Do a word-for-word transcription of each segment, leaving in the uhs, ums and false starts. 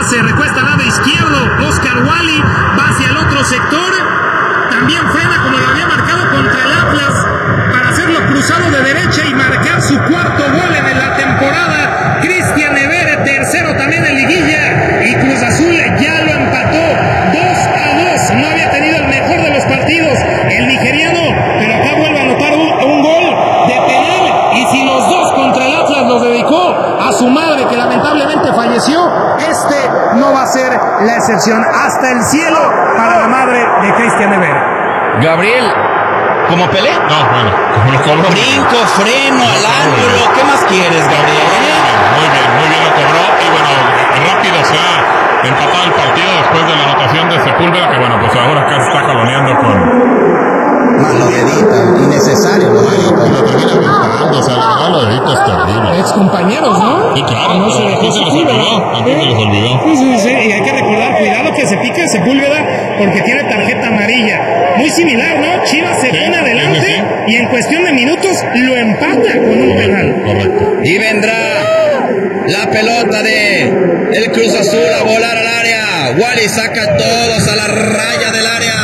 se recuesta al lado izquierdo. Oscar Wally va hacia el otro sector. También frena como lo había marcado contra el Atlas para hacerlo cruzado de derecha y marcar su cuarto gol en la temporada. Cristian Evere, tercero también en liguilla, y Cruz Azul ya lo empató dos a dos. No había tenido el mejor de los partidos el nigeriano, pero acá vuelve a anotar un, un gol de penal, y si los dos contra el Atlas los dedicó a su madre que lamentablemente falleció, este no va a ser la excepción. Hasta el cielo para la madre de Cristian Evere. Gabriel, ¿como Pelé? No, bueno, como lo cobró. Brinco, freno, al ángulo, ¿qué más quieres, Gabriel? Muy bien, muy bien lo cobró, y bueno, rápido se ha empatado el partido después de la anotación de Sepúlveda, que bueno, pues ahora acá se está jaloneando con... Lo dedita, innecesario. Lo dedita. Y lo termina disparando, o sea, la verdad lo dedita es terrible. Ex compañeros, ¿no? Sí, claro, no se aquí se les olvidó, aquí se les olvidó. Sí, sí, sí, y hay que recordar, cuidado que se pique Sepúlveda porque tiene tarjeta amarilla. Muy similar, ¿no? Chivas se Sí, pone adelante sí, sí. y en cuestión de minutos lo empata con un penal. Correcto. Y vendrá la pelota de el Cruz Azul a volar al área. Wally saca a todos a la raya del área.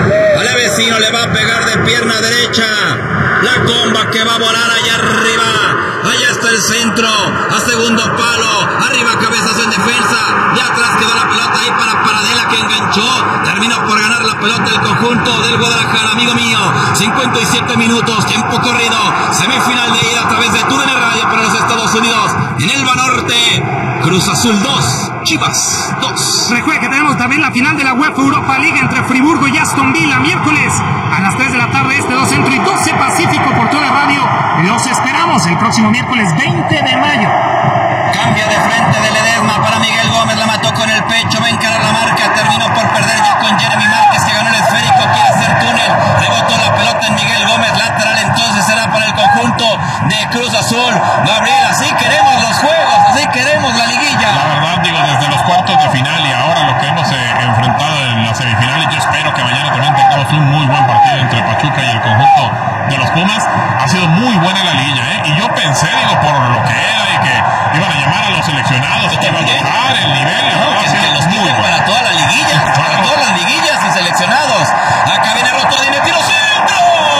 Al vecino le va a pegar de pierna derecha. La comba que va a volar allá arriba. Allá está el centro. A segundo palo. Arriba cabezas en defensa. Y atrás quedó la pelota ahí para Paradela, que enganchó. Terminó por ganar la pelota el conjunto del Guadalajara, amigo mío. cincuenta y siete minutos, tiempo corrido. Semifinal de ida a través de T U D N Radio para los Estados Unidos. En el Banorte, Cruz Azul dos, Chivas dos. Recuerda que tenemos también la final de la UEFA Europa League entre Friburgo y Aston Villa, miércoles a las tres de la tarde, este dos centro y doce pacífico por toda radio. Los esperamos el próximo miércoles veinte de mayo. Cambia de frente de Ledesma para Miguel Gómez, la mató con el pecho, va a encarar la marca, terminó por perder ya con Jeremy Márquez, que ganó el esférico, quiere hacer túnel, rebotó la pelota en Miguel Gómez, lateral, entonces será para el conjunto de Cruz Azul. Gabriel, así queremos los juegos, así queremos la liguilla. La verdad, digo, desde los cuartos de final y ahora lo que hemos eh, enfrentado en las semifinales, yo espero que mañana también tengamos un muy buen partido entre Pachuca y el conjunto de los Pumas. Ha sido muy buena la liguilla, ¿eh? Y yo pensé, digo, por lo que era y que iban a llamar a los seleccionados, que iban a bajar el nivel, No, ha que, sido que los muy quiten bueno. para toda la liguilla, para todas las liguillas y seleccionados. Acá viene Rotodine, tiro centro.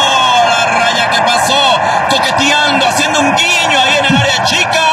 La raya que pasó, coqueteando, haciendo un guiño ahí en el área chica.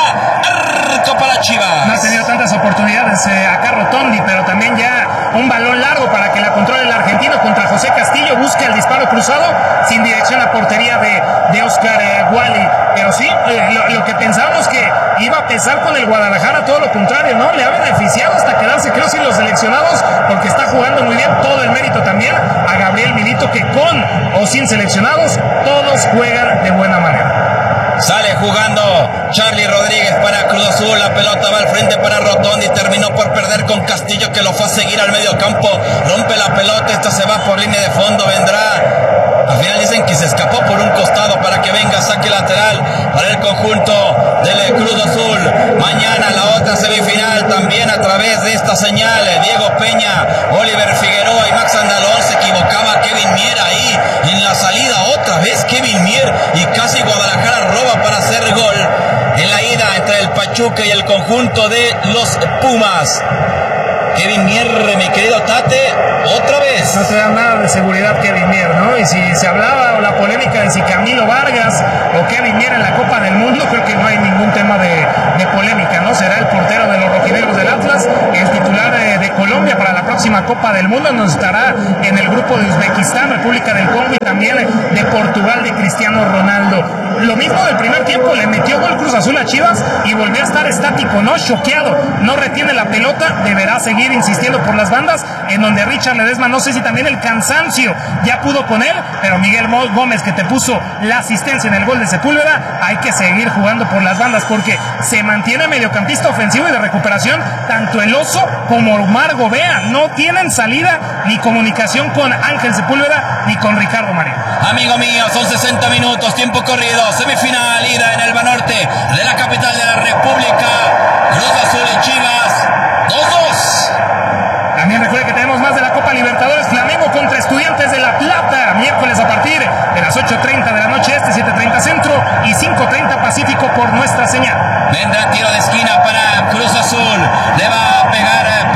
Arco para Chivas. No ha tenido tantas oportunidades eh, acá Rotondi, pero también ya un balón largo para que la controle el argentino contra José Castillo. Busca el disparo cruzado sin dirección a portería de, de Oscar eh, Wally. Pero sí, eh, lo, lo que pensábamos que iba a pesar con el Guadalajara, todo lo contrario, ¿no? Le ha beneficiado hasta quedarse, creo, sin los seleccionados, porque está jugando muy bien. Todo el mérito también a Gabriel Milito, que con o sin seleccionados, todos juegan de buena manera. Sale jugando Charlie Rodríguez para Cruz Azul. La pelota va al frente para Rotondi. Terminó por perder con Castillo, que lo fue a seguir al medio campo. Rompe la pelota. Esta se va por línea de fondo. Vendrá. Al final dicen que se escapó por un costado para que venga saque lateral para el conjunto del Cruz Azul. Mañana la otra semifinal también a través de esta señal. Diego Peña, Oliver Figueroa y Max Andalón. Se equivocaba Kevin Mier ahí en la salida. Otra vez Kevin Mier y casi Guadalajara roba para hacer gol en la ida entre el Pachuca y el conjunto de los Pumas. Kevin Mier, mi querido Tate, otra vez. No te da nada de seguridad Kevin Mier, ¿no? Y si se hablaba o la polémica de si Camilo Vargas o Kevin Mier en la Copa del Mundo, creo que no hay ningún tema de, de polémica, ¿no? Será el portero de los rojinegros del Atlas, el titular de, de Colombia para la próxima Copa del Mundo. Nos estará en el grupo de Uzbekistán, República del Congo y también de Portugal de Cristiano Ronaldo. Lo mismo del primer tiempo, le metió gol Cruz Azul a Chivas y volvió a estar estático, ¿no? Choqueado, no retiene la pelota, deberá seguir insistiendo por las bandas, en donde Richard Ledesma, no sé si también el cansancio ya pudo con él, pero Miguel Gómez, que te puso la asistencia en el gol de Sepúlveda, hay que seguir jugando por las bandas porque se mantiene mediocampista ofensivo y de recuperación, tanto el Oso como Omar Gobea no tienen salida ni comunicación con Ángel Sepúlveda ni con Ricardo Marín. Amigo mío, son sesenta minutos, tiempo corrido, semifinal, ida en el Banorte de la capital de la República. Cruz Azul y Chivas, dos dos. También recuerda que tenemos más de la Copa Libertadores, Flamengo contra Estudiantes de La Plata, miércoles a partir de las ocho treinta de la noche este, siete treinta centro y cinco treinta pacífico por nuestra señal. Vendrá tiro de esquina para Cruz Azul, le va a pegar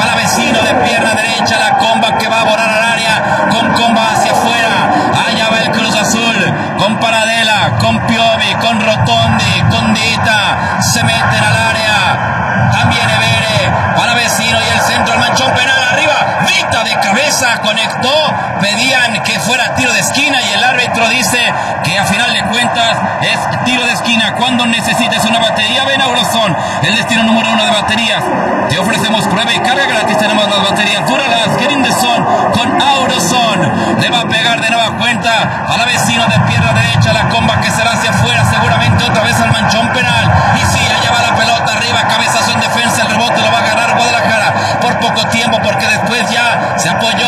de pierna derecha, la comba que va a volar al área, con comba hacia afuera, allá va el Cruz Azul, con Paradela, con Piovi, con Rotondi, con Dita, se meten al área, también Evere, para Vecino y el centro, el manchón penal arriba, Dita de cabeza, conectó, pedían que fuera tiro de esquina y el árbitro dice que a final de cuentas es tiro de esquina. Cuando necesites una batería, ven a Auroson, el destino número uno de baterías. Te ofrecemos prueba y carga gratis, tenemos las baterías Duralas, Get in the Zone con Auroson. Le va a pegar de nueva cuenta a la Vecino de pierna derecha, la comba que será hacia afuera, seguramente otra vez al manchón penal. Y sí, allá va la pelota arriba, cabezazo en defensa, el rebote lo va a ganar Guadalajara por poco tiempo porque después ya se apoyó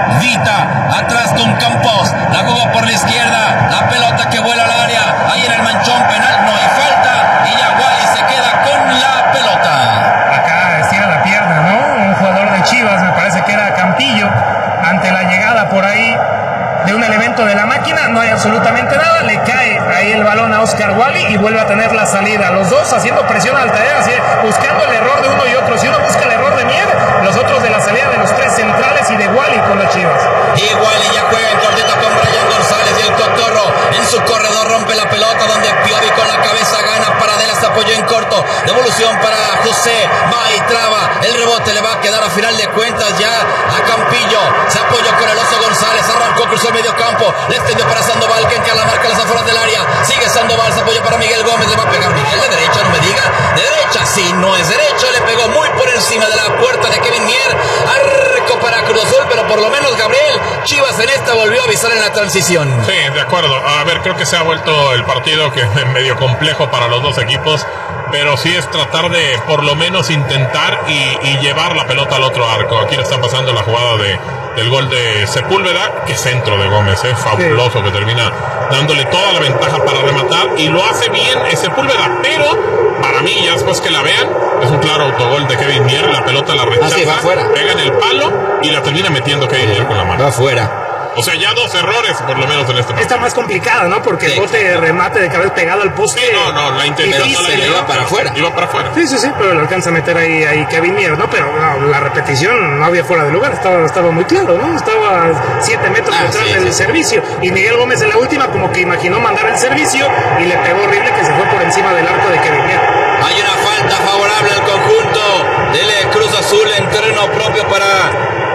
Vita, atrás con Campos, la jugó por la izquierda, la pelota que vuela al área, ahí en el manchón penal no hay falta y ya Wally se queda con la pelota. Acá estira la pierna, ¿no? Un jugador de Chivas, me parece que era Campillo, ante la llegada por ahí de un elemento de la máquina, no hay absolutamente nada, le cae ahí el balón a Oscar Wally y vuelve a tener la salida, los dos haciendo presión altanera, así, buscando el error de uno y otro. Si uno busca el error de Mier, los otros de la salida de los tres centrales y de Wally con las Chivas. Y Wally ya juega en cortito con Brian González y el Cotorro en su corredor rompe la pelota donde Piovi con la cabeza gana, Paradela se apoyó en corto, devolución para José, va y traba, el rebote le va a quedar a final de cuentas ya a Campillo, se apoyó con el Oso González, arrancó, cruzó el medio campo, le extendió para Sandoval que encara la marca a las afueras del área, sigue Sandoval, se apoyó para Miguel Gómez, le va a pegar Miguel de derecha, no me diga, de derecha, sí, no es derecha, le pegó muy por encima de la puerta de Kevin Mier, arco para Cruz Azul, pero por lo menos Gabriel Chivas en esta volvió a avisar en la transición. Sí, de acuerdo. A ver, creo que se ha vuelto el partido que es medio complejo para los dos equipos, pero sí es tratar de por lo menos intentar y, y llevar la pelota al otro arco. Aquí le está pasando la jugada de, del gol de Sepúlveda, que centro de Gómez, es fabuloso, sí, que termina dándole toda la ventaja para rematar y lo hace bien Sepúlveda, pero para mí ya después que la vean es un claro autogol de Kevin Mier, la pelota la rechaza, ah, sí, pega en el palo y la termina metiendo Kevin Mier con la mano. Va afuera. O sea, ya dos errores por lo menos en este partido. Está más complicado, ¿no? Porque sí, el bote de remate de cabeza pegado al poste. Sí, no, no, la intención no la iba para afuera. Iba para afuera. Sí, sí, sí, pero le alcanza a meter ahí, ahí Kevin Mier, ¿no? Pero no, la repetición no había fuera de lugar, estaba, estaba muy claro, ¿no? Estaba a siete metros ah, detrás sí, del sí, servicio. Y Miguel Gómez en la última como que imaginó mandar el servicio y le pegó horrible que se fue por encima del arco de Kevin Mier. Hay una falta favorable al conjunto del Cruz Azul en terreno propio para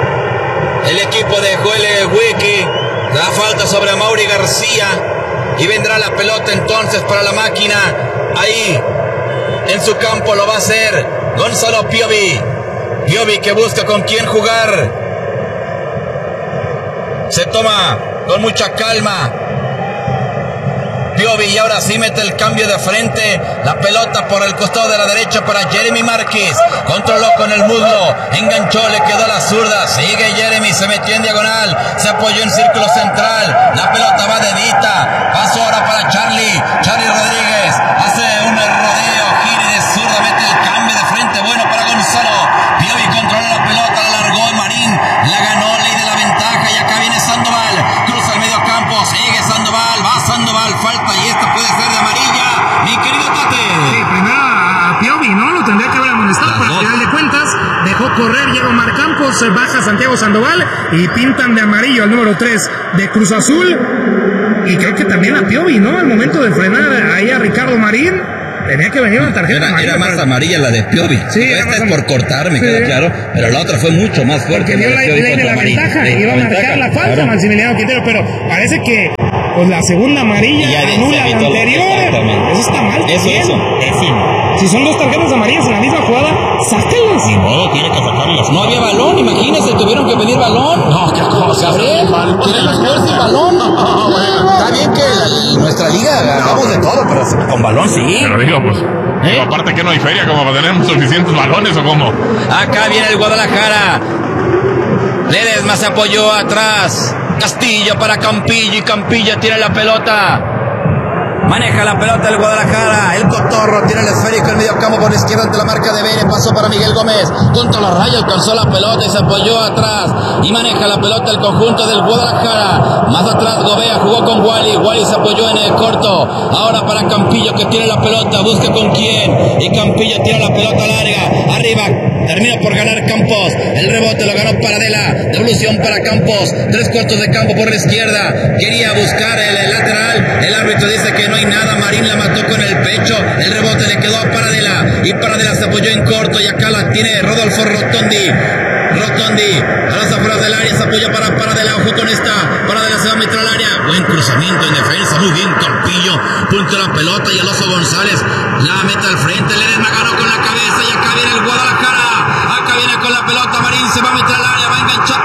el equipo de Joel Wiki. La falta sobre Amaury García y vendrá la pelota entonces para la máquina. Ahí en su campo lo va a hacer Gonzalo Piovi. Piovi que busca con quién jugar. Se toma con mucha calma Piovi y ahora sí mete el cambio de frente, la pelota por el costado de la derecha para Jeremy Márquez, controló con el muslo, enganchó, le quedó la zurda, sigue Jeremy, se metió en diagonal, se apoyó en círculo central, la pelota va de Dita, paso ahora para Charlie, Charlie Rodríguez, hace un rodeo, gira de zurda, mete el cambio de frente, bueno para Gonzalo, Piovi controla la pelota, la largó Marín, la ganó, ley de la ventaja y acá viene Sandoval, cruza el medio campo, sigue Sandoval, va Sandoval, falta y esta puede ser de amarilla, mi querido Tate. Sí, primero a Piovi, ¿no? Lo tendría que haber amonestado, pero al final de cuentas dejó correr Diego Mar Campos, baja Santiago Sandoval y pintan de amarillo al número tres de Cruz Azul. Y creo que también a Piovi, ¿no? Al momento de frenar ahí a Ricardo Marín, tenía que venir una tarjeta era, amarilla. Era más para... amarilla la de Piovi. Sí, esta es por cortar, me sí. queda claro, pero la otra fue mucho más fuerte. Porque dio la ley de, de la ventaja, sí, iba a marcar ventaja, la falta, claro. Maximiliano Quintero, pero parece que pues la segunda amarilla ya anula la anterior. Eso está mal. Eso, también. eso. Pésimo. Si son dos tarjetas amarillas en la misma jugada, sáquenlas. Ni modo, tiene que sacarlas. No había balón, imagínense, tuvieron que pedir balón. No, qué cosa. Gabriel, queremos jugar sin balón. No, bueno. Está bien que la, nuestra liga hagamos de todo, pero con balón sí. Pero digo, pues, ¿eh? Digo, aparte que no hay feria como para tener suficientes balones o cómo. Acá viene el Guadalajara. Ledesma se apoyó atrás. Castillo para Campillo y Campillo tira la pelota. Maneja la pelota el Guadalajara. El Cotorro tiene el esférico en medio campo por la izquierda ante la marca de Vélez. Pasó para Miguel Gómez. Contra la raya alcanzó la pelota y se apoyó atrás. Y maneja la pelota el conjunto del Guadalajara. Más atrás Gobea jugó con Wally. Wally se apoyó en el corto. Ahora para Campillo que tiene la pelota. Busca con quién. Y Campillo tira la pelota larga. Arriba. Termina por ganar Campos. El rebote lo ganó Paradela. Devolución para Campos. Tres cuartos de campo por la izquierda. Quería buscar el, el lateral. El árbitro dice que no hay nada. Marín la mató con el pecho. El rebote le quedó a Paradela. Y Paradela se apoyó en corto. Y acá la tiene Rodolfo Rotondi. Rotondi. A las afueras del área se apoya para Paradela. Ojo con esta. Paradela se va a meter al área. Buen cruzamiento en defensa. Muy bien Campillo. Punto la pelota. Y Alonso González la mete al frente. Ledesma ganó con la cabeza. Y acá viene el Guadalajara. Acá viene con la pelota. Marín se va a meter al área. Va a enganchar.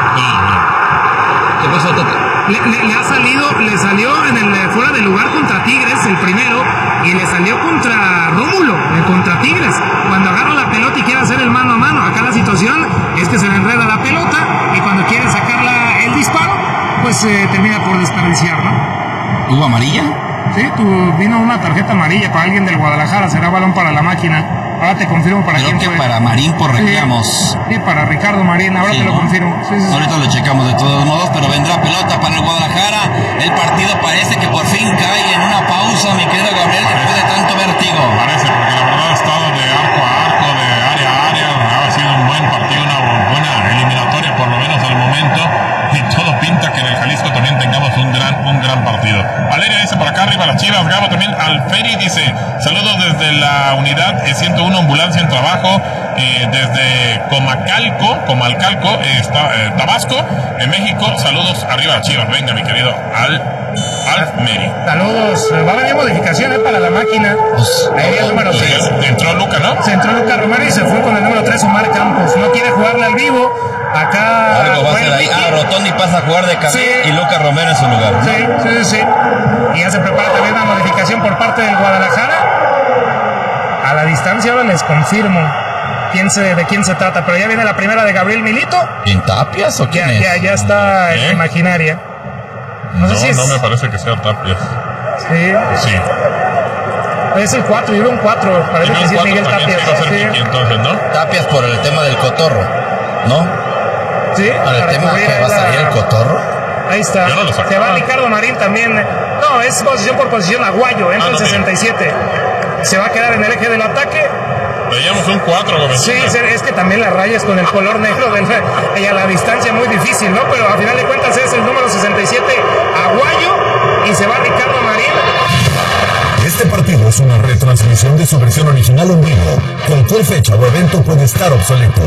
¿Qué pasó, Toto? Le, le, le ha salido, le salió en el fuera de lugar contra Tigres, el primero, y le salió contra Rómulo, eh, contra Tigres, cuando agarra la pelota y quiere hacer el mano a mano. Acá la situación es que se le enreda la pelota y cuando quiere sacarla el disparo, pues eh, termina por desperdiciar, ¿no? ¿Hubo amarilla? Sí, tu, vino una tarjeta amarilla para alguien del Guadalajara, será balón para la máquina. Ahora te confirmo para Creo quién que fue. para Marín por reclamos. Sí, sí, para Ricardo Marín, ahora Sí, te lo ¿no? confirmo. Sí, sí, sí. Ahorita lo checamos de todos modos, pero vendrá pelota para el Guadalajara. El partido parece que por fin cae en una pausa, mi querido Gabriel, después de tanto vértigo. Parece, porque la verdad ha estado de arco a arco, de área a área. Ha sido un buen partido, una buena eliminatoria, por lo menos al momento. Y todo pinta que en el Jalisco también tengamos un gran, un gran partido. Valeria dice por acá arriba las Chivas. Gabo también. Alferi dice saludos desde la unidad ciento uno ambulancia en trabajo eh, desde Comacalco, Comalcalco, eh, está, eh, Tabasco, en México. Saludos arriba las Chivas. Venga, mi querido Al Alfmeri. Saludos. Va a venir modificación eh, para la máquina. Pues, Ahí viene el número seis. Entró Luca, ¿no? Se entró Lucas Romero y se fue con el número tres, Omar Campos. No quiere jugarle al vivo. Acá. Algo va a ser ahí. Ah, Rotondi pasa a jugar de cabeza Sí. y Lucas Romero en su lugar. Sí, sí, sí, sí. Y ya se prepara también una modificación por parte del Guadalajara. A la distancia ahora les confirmo quién se, de quién se trata. Pero ya viene la primera de Gabriel Milito. ¿En Tapias o quién Ya, es? ya, ya está ¿Eh? en imaginaria. No, No, sé si es. no me parece que sea Tapias. Sí. Sí. Es el cuatro, yo veo un cuatro. Parece que sí es Miguel Tapias. Va a ser Sí, Miki, entonces, ¿no? Tapias por el tema del Cotorro, ¿no? sí, Para el para tema cubrir que ahí va a la- salir el Cotorro. Ahí está. Yo no lo sacaba. Se va Ricardo Marín también. No, es posición por posición. Aguayo, entra Ah, en no, sesenta y siete. Se va a quedar en el eje del ataque. Veíamos un cuatro, Sí, es que también las rayas con el color negro del, y a la distancia muy difícil, ¿no? Pero a final de cuentas es el número sesenta y siete, Aguayo, y se va Ricardo Marín. Este partido es una retransmisión de su versión original en vivo. Cualquier fecha o evento puede estar obsoleto.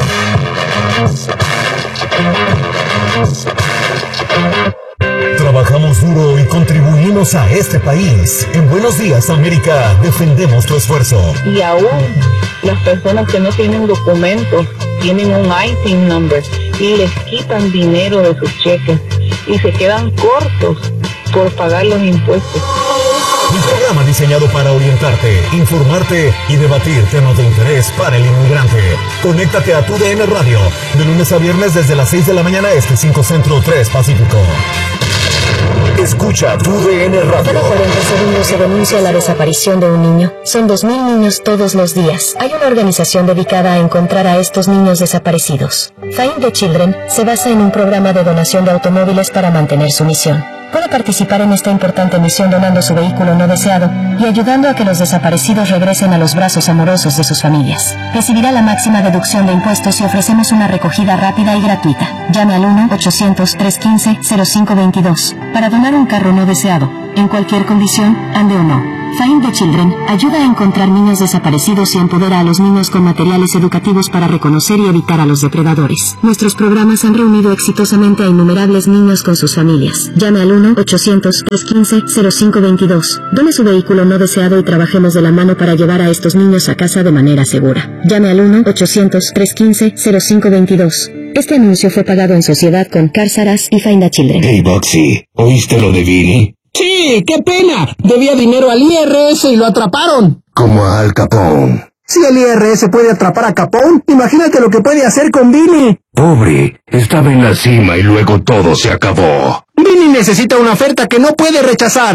Trabajamos duro y contribuimos a este país. En Buenos Días, América, defendemos tu esfuerzo. Y aún las personas que no tienen documentos tienen un I T I N number y les quitan dinero de sus cheques y se quedan cortos por pagar los impuestos. Un programa diseñado para orientarte, informarte y debatir temas de interés para el inmigrante. Conéctate a Tu D N Radio, de lunes a viernes desde las seis de la mañana este, cinco Centro, tres Pacífico. Escucha Tu D N Radio. Cada cuarenta segundos se denuncia la desaparición de un niño. Son dos mil niños todos los días. Hay una organización dedicada a encontrar a estos niños desaparecidos. Find the Children se basa en un programa de donación de automóviles para mantener su misión. Puede participar en esta importante misión donando su vehículo no deseado y ayudando a que los desaparecidos regresen a los brazos amorosos de sus familias. Recibirá la máxima deducción de impuestos y ofrecemos una recogida rápida y gratuita. Llame al uno ochocientos, trescientos quince, cero cinco veintidós para donar un carro no deseado, en cualquier condición, ande o no. Find the Children ayuda a encontrar niños desaparecidos y empodera a los niños con materiales educativos para reconocer y evitar a los depredadores. Nuestros programas han reunido exitosamente a innumerables niños con sus familias. Llame al uno ochocientos, trescientos quince, cero cinco veintidós. Done su vehículo no deseado y trabajemos de la mano para llevar a estos niños a casa de manera segura. Llame al uno ochocientos, trescientos quince, cero cinco veintidós. Este anuncio fue pagado en sociedad con Cárceras y Find the Children. Hey, Boxy, ¿oíste lo de Billy? Sí, qué pena. Debía dinero al I R S y lo atraparon. Como a Al Capone. Si el I R S puede atrapar a Capone, imagínate lo que puede hacer con Billy. Pobre, estaba en la cima y luego todo se acabó. Billy necesita una oferta que no puede rechazar.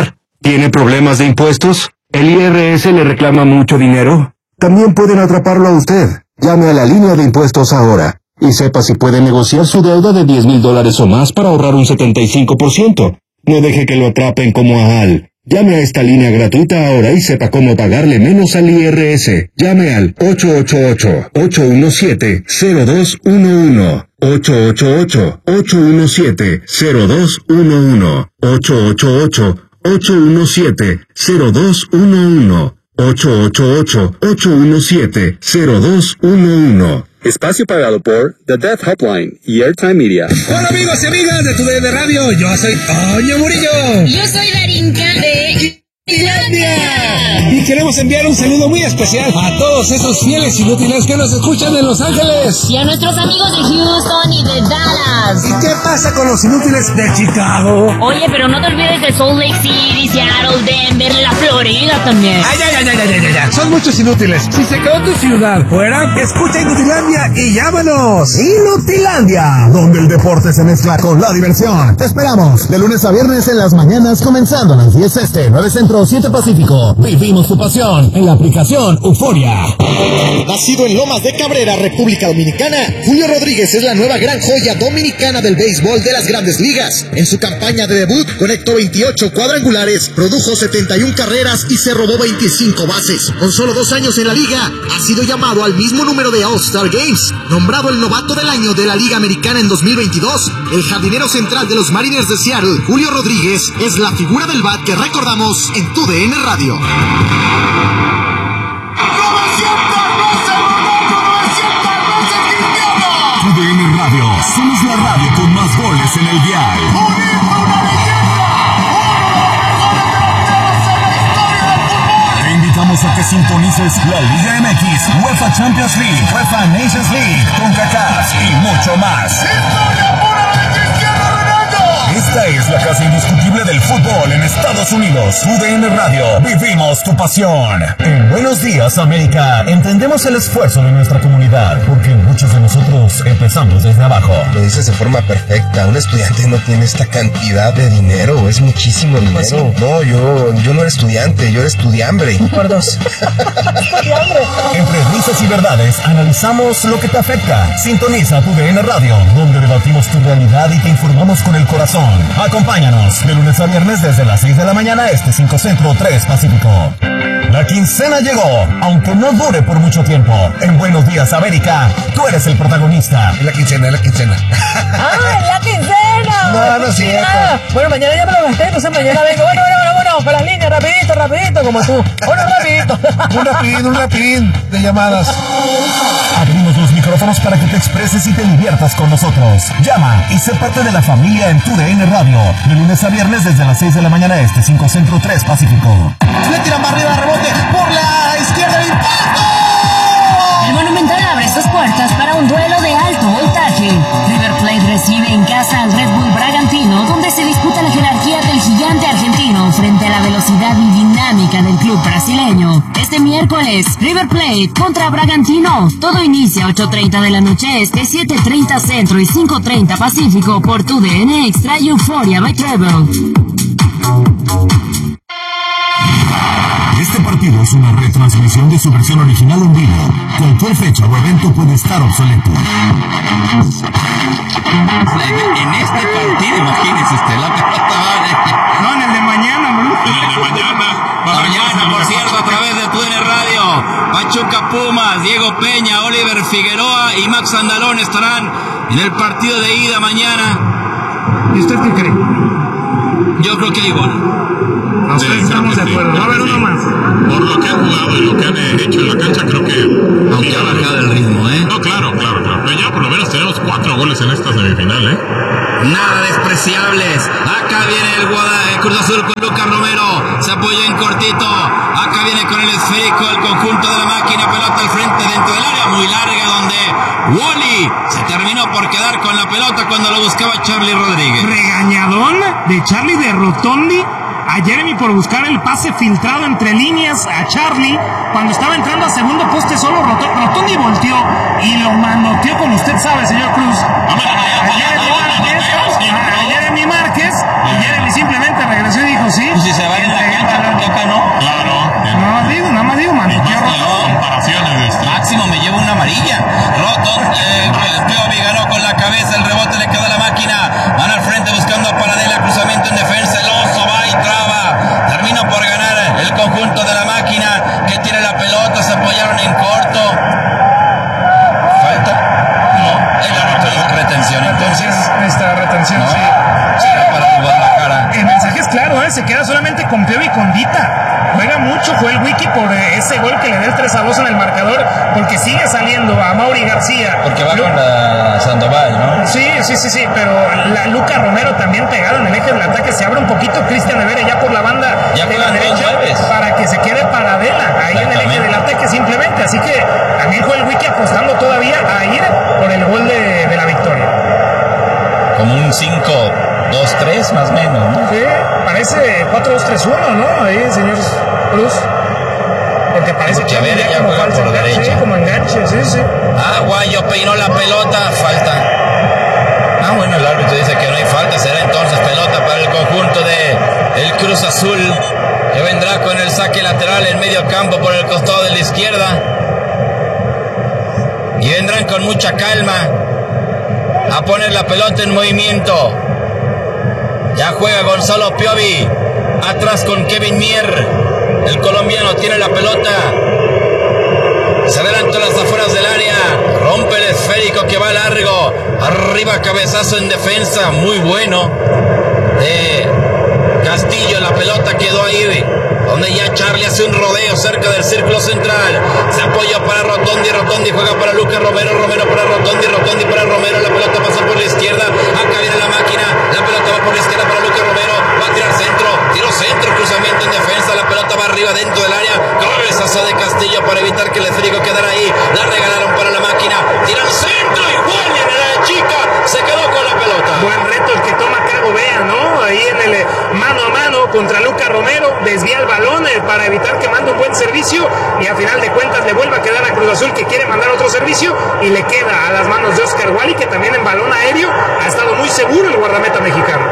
¿Tiene problemas de impuestos? ¿El I R S le reclama mucho dinero? También pueden atraparlo a usted. Llame a la línea de impuestos ahora y sepa si puede negociar su deuda de diez mil dólares o más para ahorrar un setenta y cinco por ciento. No deje que lo atrapen como a Al. Llame a esta línea gratuita ahora y sepa cómo pagarle menos al I R S. Llame al ocho ocho ocho, ocho uno siete, cero dos uno uno. ocho ocho ocho, ocho uno siete, cero dos uno uno. ocho ocho ocho, ocho uno siete, cero dos uno uno. ocho ocho ocho, ocho uno siete, cero dos uno uno. Espacio pagado por The Death Hotline y Airtime Media. Hola amigos y amigas de Tu D N Radio, yo soy Toño Murillo. Yo soy Darinka de Finlandia. Y queremos enviar un saludo muy especial a todos esos fieles inútiles que nos escuchan en Los Ángeles. Y a nuestros amigos de Houston y de Dallas. ¿Y qué pasa con los inútiles de Chicago? Oye, pero no te olvides de Salt Lake City, Seattle, Denver, la Florida también. Ay, ay, ay, ay, ay, ay, ay. Son muchos inútiles. Si se quedó tu ciudad fuera, escucha Inutilandia y llámanos. Inutilandia, donde el deporte se mezcla con la diversión. Te esperamos de lunes a viernes en las mañanas, comenzando a las diez este, nueve centro, siete pacífico. Vivimos tu pasión en la aplicación Euforia. Nacido en Lomas de Cabrera, República Dominicana, Julio Rodríguez es la nueva gran joya dominicana del béisbol de las Grandes Ligas. En su campaña de debut conectó veintiocho cuadrangulares, produjo setenta y una carreras y se robó veinticinco bases. Con solo dos años en la liga, ha sido llamado al mismo número de All-Star Games. Nombrado el novato del año de la Liga Americana en dos mil veintidós, el jardinero central de los Mariners de Seattle, Julio Rodríguez, es la figura del bat que recordamos en Tu D N Radio. Tu D N Radio, somos la radio con más goles en el dial. Te invitamos a que sintonices la Liga M X, UEFA Champions League, UEFA Nations League, CONCACAF y mucho más. Esta es la casa indiscutible del fútbol en Estados Unidos. U D N Radio, vivimos tu pasión. En Buenos Días, América, entendemos el esfuerzo de nuestra comunidad, porque muchos de nosotros empezamos desde abajo. Lo dices de forma perfecta. Un estudiante no tiene esta cantidad de dinero, es muchísimo dinero. No, yo, yo no era estudiante, yo era estudiambre. Por dos. Estudiambre. Entre risas y verdades, analizamos lo que te afecta. Sintoniza Tu D N Radio, donde debatimos tu realidad y te informamos con el corazón. Acompáñanos de lunes a viernes desde las seis de la mañana, este cinco Centro, tres Pacífico. La quincena llegó, aunque no dure por mucho tiempo. En Buenos Días, América, tú eres el protagonista. Es la quincena, es la quincena. ¡Ah, es la quincena! No, no es cierto. Bueno, mañana ya me lo gasté, entonces mañana vengo. Bueno, bueno, bueno, bueno, con las líneas, rapidito, rapidito, como tú. Bueno, rapidito. Un rapidín, un rapidín de llamadas. Abrimos los micrófonos para que te expreses y te diviertas con nosotros. Llama y sé parte de la familia en Tu D N Radio. De lunes a viernes desde las seis de la mañana, este cinco Centro, tres Pacífico. Le tiran para arriba, rebote por la izquierda, el impacto. El Monumental abre sus puertas para un duelo de alto voltaje. River Plate recibe en casa al Red Bull Bragantino, donde se disputa la jerarquía del gigante argentino frente a la velocidad y dinámica del club brasileño. Este miércoles, River Plate contra Bragantino. Todo inicia a ocho treinta de la noche este, siete treinta Centro y cinco treinta Pacífico por Tu D N Extra y Euphoria by Treble. Este partido es una retransmisión de su versión original en vivo. Cualquier fecha o evento puede estar obsoleto. En este partido, imagínense usted, la pelota va. No, en el de mañana, ¿no? En el de mañana. Mañana, por cierto, a través de Tu D N Radio, Pachuca Pumas, Diego Peña, Oliver Figueroa y Max Andalón estarán en el partido de ida mañana. ¿Y usted qué cree? Yo creo que hay gol. Nosotros sí, estamos de acuerdo. Va a haber uno más. Por lo que han jugado y lo que han hecho en la cancha, creo que... Aunque ha bajado el ritmo, ¿eh? No, claro, claro, claro. Pero ya por lo menos tenemos cuatro goles en esta semifinal, ¿eh? Nada despreciables. Acá viene el Guadalajara, Cruz Azul con Lucas Romero. Se apoya en cortito. Acá acá viene con el esférico el conjunto de la máquina, pelota al frente dentro del área muy larga donde Wally se terminó por quedar con la pelota cuando lo buscaba Charlie Rodríguez. Regañadón de Charlie de Rotondi a Jeremy por buscar el pase filtrado entre líneas a Charlie cuando estaba entrando a segundo poste solo. Rotondi volteó y lo manoteó, como usted sabe, señor Cruz, a Jeremy Márquez, y Jeremy simplemente regresó y dijo sí. Pues si se va en la cancha, no toca, ¿no? Claro. Nada más digo, nada más digo, manoteó. Comparaciones de esto. Máximo me lleva una amarilla. Roton, eh, el Piovi ganó con la cabeza, el rebote le quedó a la máquina. Van al frente buscando a Paradela, cruzamiento en defensa, el oso va y traba. Terminó por ganar el conjunto de la máquina que tiene la pelota, se apoyaron en corto. ¿Falta? No, es la retención. Entonces, esta retención, no, sí. será para el Guadalajara. El mensaje es claro, ¿eh? Se queda solamente con Piovi y con Dita. Juega mucho, fue el Wiki por eh, ese gol que le da el tres a dos en el marcador, porque sigue saliendo a Mauri García. Porque va Lu- con la Sandoval, ¿no? Sí, sí, sí, sí, pero la Luca Romero también pegado en el eje del ataque, se abre un poquito Cristian Rivera ya por la banda Ya de la juegan dos derecha nueves. para que se quede Paradela ahí en el eje del ataque simplemente, así que también fue el Wiki apostando todavía a ir por el gol de, de la victoria. Como un cinco dos tres más o menos, ¿no? Sí, parece cuatro dos tres uno, ¿no? Ahí, señor Cruz. Porque parece Porque que a ver, ya ella como juega falsa por enganche, derecha. sí, como enganche, sí, sí. Ah, Guayo peinó la pelota, falta. Ah, bueno, el árbitro dice que no hay falta, será entonces pelota para el conjunto de el Cruz Azul, que vendrá con el saque lateral en medio campo por el costado de la izquierda. Y vendrán con mucha calma a poner la pelota en movimiento. Ya juega Gonzalo Piovi, atrás con Kevin Mier. El colombiano tiene la pelota. Se adelantó las afueras del área. Rompe el esférico que va largo. Arriba cabezazo en defensa. Muy bueno. De Castillo. La pelota quedó ahí. Donde ya Charlie hace un rodeo cerca del círculo central. Se apoya para Rotondi. Rotondi juega para Lucas Romero. Romero para Rotondi. Rotondi para Romero. La pelota pasa por la izquierda. Acá viene la máquina. La pelota va por la izquierda para Lucas Romero. Va a tirar centro. Tiro centro. Cruzamiento en defensa. La pelota va arriba dentro del área. Cabezazo de Castillo para evitar que el esférico quedara ahí. La regalaron para la máquina. Tiran centro y Wally en la chica. Se quedó con la pelota. Buen reto el que toma Cago Vea, ¿no? Ahí en el eh, mano a mano contra Lucas Romero. Desvía el balón eh, para evitar que mande un buen servicio. Y a final de cuentas le vuelve a quedar a Cruz Azul, que quiere mandar otro servicio. Y le queda a las manos de Oscar Wally, que también en balón aéreo ha estado muy seguro el guardameta mexicano.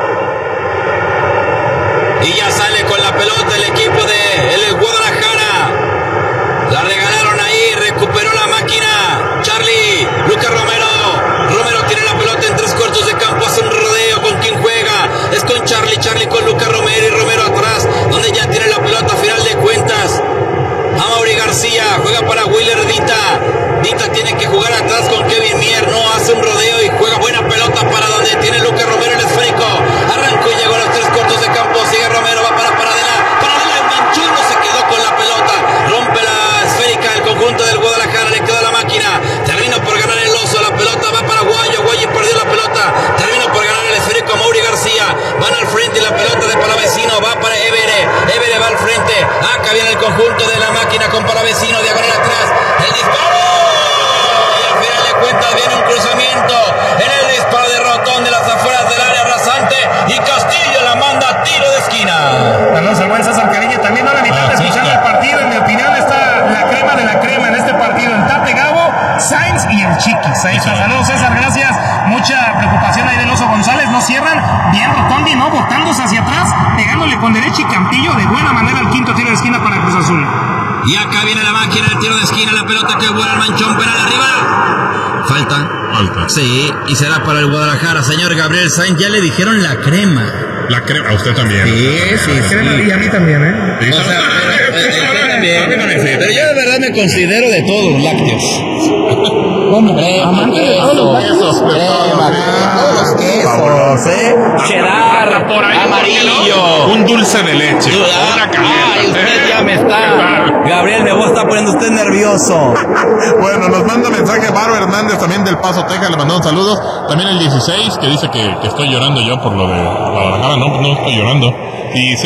Y ya sale con la pelota el equipo de el Guadalajara. La regalaron ahí, recuperó la máquina. Charlie, Lucas Romero. Romero tiene la pelota en tres cuartos de campo, hace un rodeo. ¿Con quién juega? Es con Charlie, Charlie con Lucas Romero y Romero atrás, donde ya tiene la pelota a final de cuentas. A Mauri García, juega para Willer Dita. Dita tiene que jugar atrás con Kevin Mier, no hace un rodeo y juega buena pelota para donde tiene Lucas Romero el esférico. Arrancó y llegó a los tres cuartos de campo, sigue Romero, va para Paradela. Paradela enganchó, no se quedó con la pelota. Rompe la esférica el conjunto del Guadalajara, le quedó a la máquina. Terminó por ganar el oso, la pelota va para Guayo, Guayo perdió la pelota. Terminó por ganar el esférico a Mauri García. Van al frente y la pelota de Palavecino va para Evere. Evere va al frente. Acá viene el conjunto de la máquina con Palavecino, diagonal atrás. El disparo. Y al final de cuentas viene un cruzamiento en el disparo de Rotón de las afueras del área rasante. Y Castillo la manda a tiro de esquina. Saludos al buen César Cariño. También a la mitad de escuchar el partido. En mi opinión está la crema de la crema en este partido. El Tate Gabo, Sainz y el Chiquis. Ahí está. Saludos, César, gracias. Mucha preocupación ahí del Oso González. No cierran. Bien Rotondi, ¿no? Botándose hacia atrás, pegándole con derecha y Campillo de buena manera el quinto tiro de esquina para Cruz Azul. Y acá viene la máquina, el tiro de esquina, la pelota que vuela al manchón, penal arriba. Falta. Falta. Sí, y será para el Guadalajara. Señor Gabriel Sainz, ya le dijeron la crema. La crema, a usted también. Sí, sí, sí. Y a mí también, ¿eh? Sí, O sea, pero, eh, usted también. Pero yo de verdad me considero de todos los lácteos. ¿Cómo? Amante de todos los quesos. Crema, todos los quesos, ¿eh? Cheddar, amarillo. Un dulce de leche. Ah, ay, usted ya me está. Gabriel, me voy a estar poniendo usted nervioso. Bueno, nos manda mensaje Baro Hernández también del Paso, Texas, le mandamos saludos. También el dieciséis que dice que, que estoy llorando yo por lo de Guadalajara. No, no estoy llorando. Y